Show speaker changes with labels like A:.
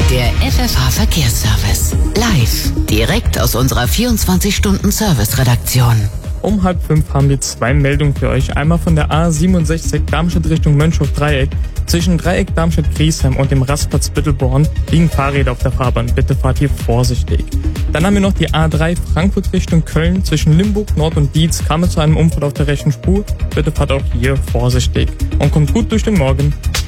A: Der FFH Verkehrsservice. Live. Direkt aus unserer 24-Stunden-Service-Redaktion.
B: Um 4:30 haben wir 2 Meldungen für euch. Einmal von der A67 Darmstadt Richtung Mönchhof-Dreieck. Zwischen Dreieck Darmstadt-Griesheim und dem Rastplatz Bittelborn liegen Fahrräder auf der Fahrbahn. Bitte fahrt hier vorsichtig. Dann haben wir noch die A3 Frankfurt Richtung Köln. Zwischen Limburg, Nord und Dietz kam es zu einem Unfall auf der rechten Spur. Bitte fahrt auch hier vorsichtig. Und kommt gut durch den Morgen.